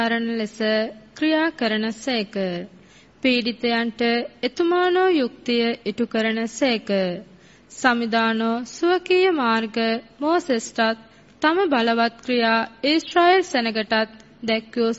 ආරණ ලෙස ක්‍රියා කරන සේක. පීඩිතයන්ට එතුමානෝ යුක්තිය ඉටු කරන සේක. සමිදානෝ සුවකීය මාර්ග මෝසෙස්ටත් තම බලවත් ක්‍රියා ඊශ්‍රායෙල් සෙනගටත් දැක්වූ